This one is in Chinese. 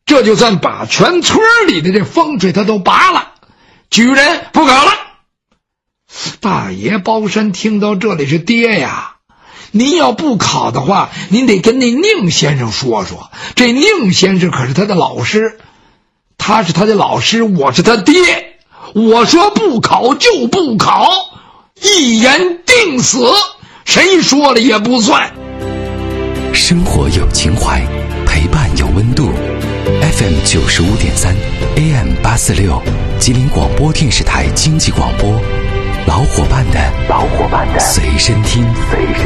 这就算把全村里的这风水他都拔了，举人不搞了。大爷包山听到这里是爹呀，您要不考的话，您得跟那宁先生说说，这宁先生可是他的老师，他是他的老师，我是他爹，我说不考就不考，一言定死，谁说了也不算。 生活有情怀，陪伴有温度。FM 95.3 AM 846，吉林广播电视台经济广播，老伙伴的随身听。